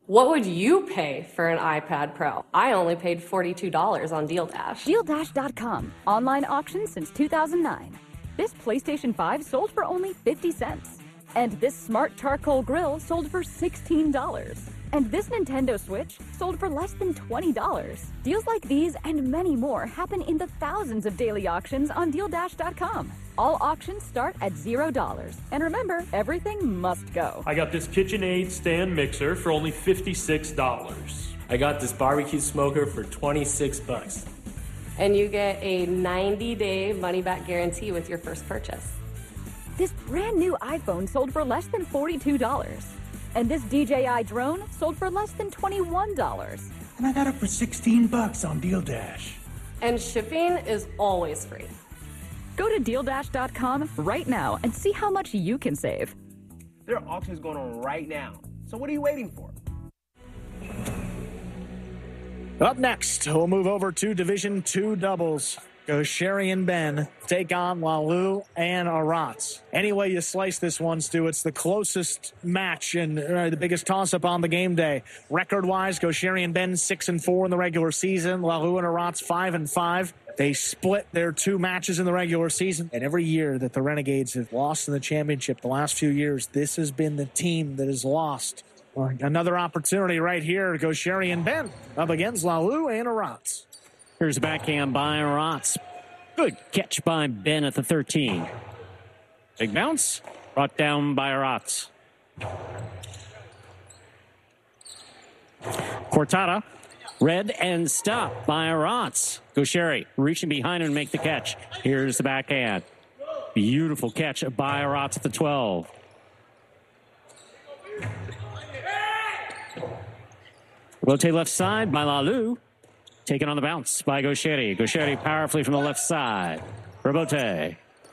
What would you pay for an iPad Pro? I only paid $42 on Deal Dash. DealDash.com. Online auction since 2009. This PlayStation 5 sold for only 50 cents. And this smart charcoal grill sold for $16. And this Nintendo Switch sold for less than $20. Deals like these and many more happen in the thousands of daily auctions on DealDash.com. All auctions start at $0. And remember, everything must go. I got this KitchenAid stand mixer for only $56. I got this barbecue smoker for $26. And you get a 90-day money-back guarantee with your first purchase. This brand new iPhone sold for less than $42. And this DJI drone sold for less than $21. And I got it for $16 on Deal Dash. And shipping is always free. Go to DealDash.com right now and see how much you can save. There are auctions going on right now. So what are you waiting for? Up next, we'll move over to Division II doubles. Gaucheri and Ben take on Lalou and Arats. Any way you slice this one, Stu, it's the closest match and the biggest toss-up on the game day. Record-wise, Gaucheri and Ben 6-4 in the regular season. Lalou and Arats 5-5. They split their two matches in the regular season. And every year that the Renegades have lost in the championship, the last few years, this has been the team that has lost. Another opportunity right here. Gaucheri and Ben up against Lalou and Arats. Here's a backhand by Arats. Good catch by Ben at the 13. Big bounce. Brought down by Arats. Cortada. Read and stopped by Arats. Gaucheri reaching behind and make the catch. Here's the backhand. Beautiful catch by Arats at the 12. Rotate left side by Lalou. Taken on the bounce by Gaucheri. Gaucheri powerfully from the left side. Robote.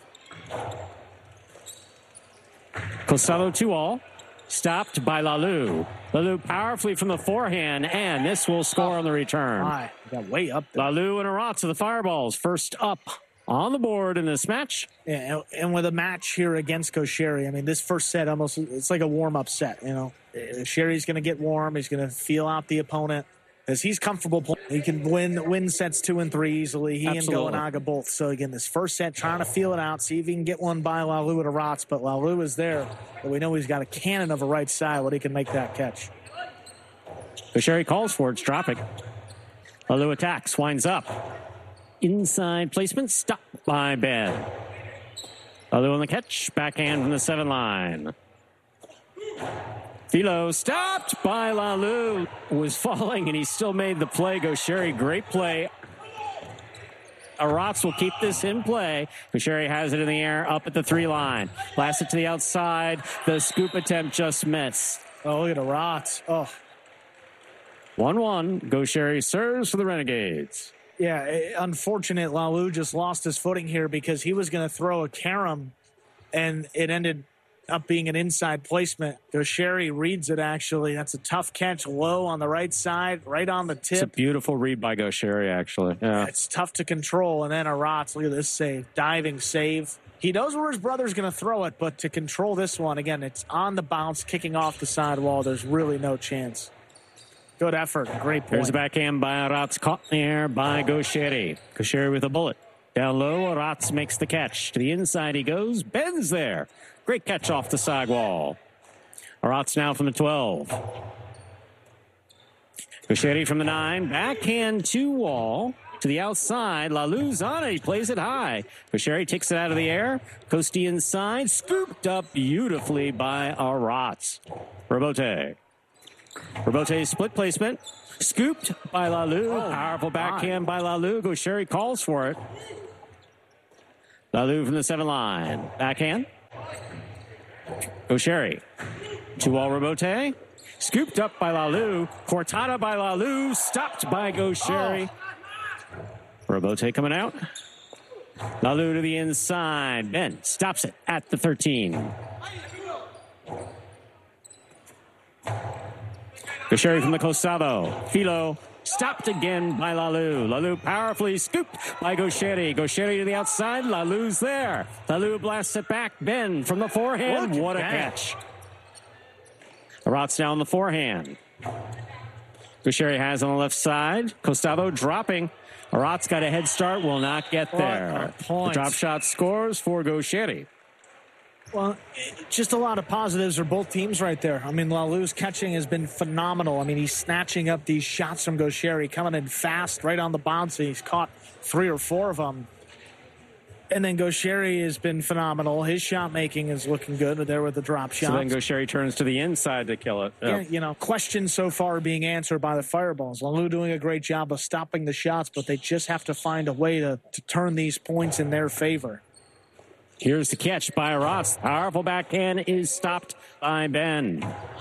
Costello 2-all. Stopped by Lalou. Lalou powerfully from the forehand, and this will score on the return. Got way up there. Lalou and Arats of the Fireballs first up on the board in this match. Yeah, and with a match here against Gaucheri, I mean, this first set almost, it's like a warm-up set, you know. Gaucheri's going to get warm. He's going to feel out the opponent. As he's comfortable playing, he can win sets 2 and 3 easily. He Absolutely. and Goenaga both. So again, this first set, trying to feel it out, see if he can get one by Lalou at Arats. But Lalou is there, but we know he's got a cannon of a right side where he can make that catch. Gaucheri calls for it, it's dropping. Lalou attacks, winds up. Inside placement, stopped by Ben. Lalou on the catch, backhand from the 7 line. Philo stopped by Lalou. Was falling, and he still made the play. Gaucheri, great play. Arats will keep this in play. Gaucheri has it in the air, up at the 3 line. Blast it to the outside. The scoop attempt just missed. Oh, look at Arats. Oh. 1-1. Gaucheri serves for the Renegades. Yeah, unfortunate. Lalou just lost his footing here because he was going to throw a carom, and it ended up being an inside placement. Gaucheri reads it, actually. That's a tough catch, low on the right side, right on the tip. It's a beautiful read by Gaucheri, actually. Yeah. It's tough to control. And then Arats, look at this save, diving save. He knows where his brother's going to throw it, but to control this one, again, it's on the bounce, kicking off the sidewall. There's really no chance. Good effort. Great point. There's a backhand by Arats, caught in the air by Gaucheri. Gaucheri with a bullet. Down low, Arats makes the catch. To the inside he goes. Ben's there. Great catch off the sidewall. Arats now from the 12. Gaucheri from the 9. Backhand 2-wall. To the outside. Lalou's on it. He plays it high. Gaucheri takes it out of the air. Costi inside. Scooped up beautifully by Arats. Robote. Robote split placement. Scooped by Lalou. Powerful backhand by Lalou. Gaucheri calls for it. Lalou from the 7 line. Backhand. Gaucheri. 2-all Robote. Scooped up by Lalou. Cortada by Lalou. Stopped by Gaucheri. Robote coming out. Lalou to the inside. Ben stops it at the 13. Gaucheri from the Costado. Philo stopped again by Lalou. Lalou powerfully scooped by Gaucheri. Gaucheri to the outside. Lalou's there. Lalou blasts it back. Ben from the forehand. What a catch. Arats now on the forehand. Gaucheri has on the left side. Costado dropping. Arat's got a head start, will not get there. The drop shot scores for Gaucheri. Well, just a lot of positives for both teams right there. I mean, Lalou's catching has been phenomenal. I mean, he's snatching up these shots from Gaucheri, coming in fast, right on the bounce, and he's caught 3 or 4 of them. And then Gaucheri has been phenomenal. His shot making is looking good there with the drop shot. So then Gaucheri turns to the inside to kill it. Yeah, you know, questions so far being answered by the Fireballs. Lalou doing a great job of stopping the shots, but they just have to find a way to turn these points in their favor. Here's the catch by Arat. Powerful backhand is stopped by Ben.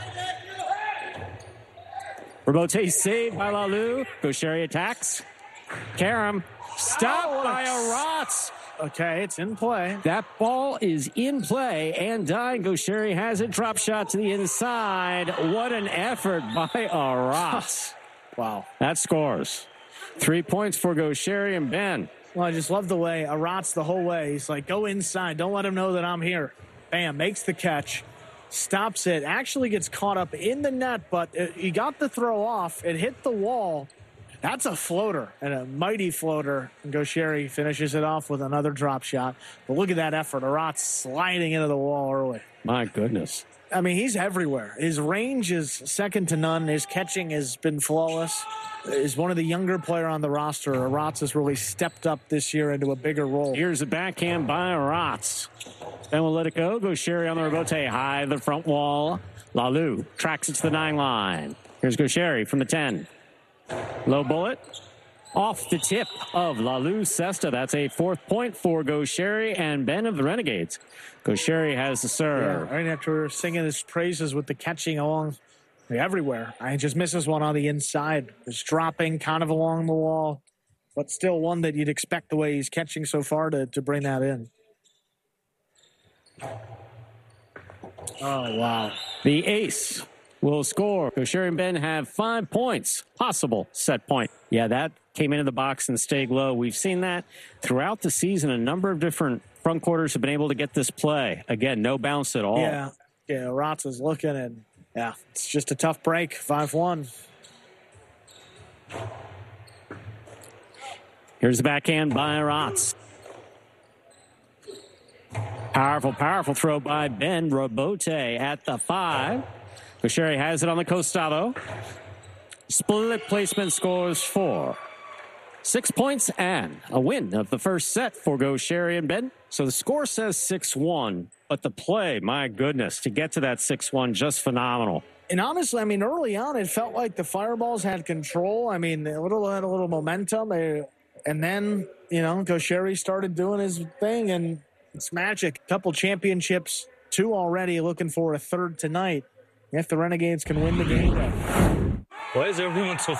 Robote saved by Lalou. Gaucheri attacks. Karam stopped by Arat. Okay, it's in play. That ball is in play and dying. Gaucheri has a drop shot to the inside. What an effort by Arat. Wow. That scores. 3 points for Gaucheri and Ben. Well, I just love the way Arat's the whole way. He's like, go inside. Don't let him know that I'm here. Bam, makes the catch. Stops it. Actually gets caught up in the net, but he got the throw off. It hit the wall. That's a floater, and a mighty floater. And Gaucheri finishes it off with another drop shot. But look at that effort. Arat sliding into the wall early. My goodness. I mean, he's everywhere. His range is second to none. His catching has been flawless. He's one of the younger player on the roster. Arat has really stepped up this year into a bigger role. Here's a backhand by Arat. Then we'll let it go. Gaucheri on the Robote, high the front wall. Lalou tracks it to the 9 line. Here's Gaucheri from the 10. Low bullet. Off the tip of Lalou Cesta. That's a 4th point for Gaucheri and Ben of the Renegades. Gaucheri has the serve. Yeah, right after singing his praises with the catching along everywhere. He just misses one on the inside. It's dropping kind of along the wall, but still one that you'd expect the way he's catching so far to bring that in. Oh, wow. The ace will score. Gaucheri and Ben have 5 points. Possible set point. Yeah, that came into the box and stayed low. We've seen that throughout the season. A number of different front quarters have been able to get this play. Again, no bounce at all. Yeah, Arat is looking, and yeah, it's just a tough break. 5-1. Here's the backhand by Arat. Powerful throw by Ben. Robote at the 5. Gaucheri has it on the Costado. Split placement scores 4. 6 points and a win of the first set for Gaucheri and Ben. So the score says 6-1, but the play, my goodness, to get to that 6-1, just phenomenal. And honestly, I mean, early on, it felt like the Fireballs had control. I mean, had a little momentum. And then, you know, Gaucheri started doing his thing, and it's magic. A couple championships, 2 already, looking for a 3rd tonight. If the Renegades can win the game. Why is everyone so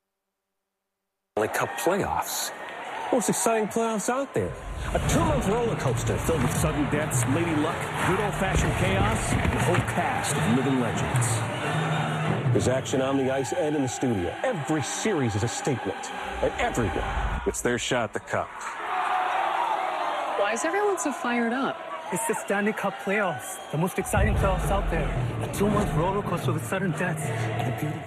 Cup playoffs? Most exciting playoffs out there. A 2-month roller coaster filled with sudden deaths, lady luck, good old-fashioned chaos, and a whole cast of living legends. There's action on the ice and in the studio. Every series is a statement, and everyone gets their shot at the cup. Why is everyone so fired up? It's the Stanley Cup playoffs, the most exciting playoffs out there. A 2-month roller coaster with sudden deaths and a beauty.